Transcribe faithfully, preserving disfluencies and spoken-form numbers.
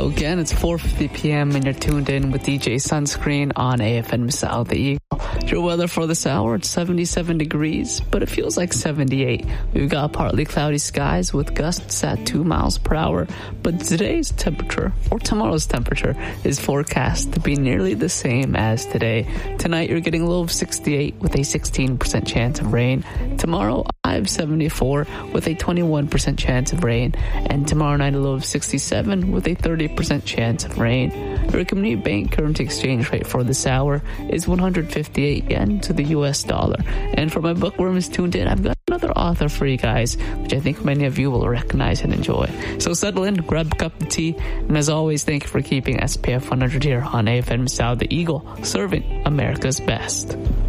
Hello again, it's four fifty p.m. and you're tuned in with D J Sunscreen on A F M South the Eagle. Your weather for this hour, it's seventy-seven degrees, but it feels like seventy-eight. We've got partly cloudy skies with gusts at two miles per hour, but today's temperature, or tomorrow's temperature, is forecast to be nearly the same as today. Tonight, you're getting a low of sixty-eight with a sixteen percent chance of rain. Tomorrow, I have seventy-four with a twenty-one percent chance of rain, and tomorrow night, a low of sixty-seven with a thirty percent chance of rain. Your Community Bank current exchange rate for this hour is one hundred fifty-eight yen to the U S dollar. And for my bookworm is tuned in, I've got another author for you guys, which I think many of you will recognize and enjoy. So settle in, grab a cup of tea, and as always, thank you for keeping S P F one hundred here on A F M South the Eagle, serving America's best.